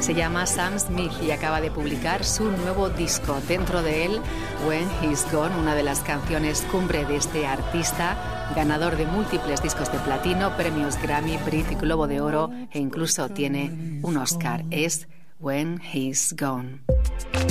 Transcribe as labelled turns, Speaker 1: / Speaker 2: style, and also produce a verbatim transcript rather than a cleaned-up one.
Speaker 1: Se llama Sam Smith y acaba de publicar su nuevo disco. Dentro de él, When He's Gone, una de las canciones cumbre de este artista, ganador de múltiples discos de platino, premios Grammy, Brit, Globo de Oro e incluso tiene un Oscar. Es When He's Gone.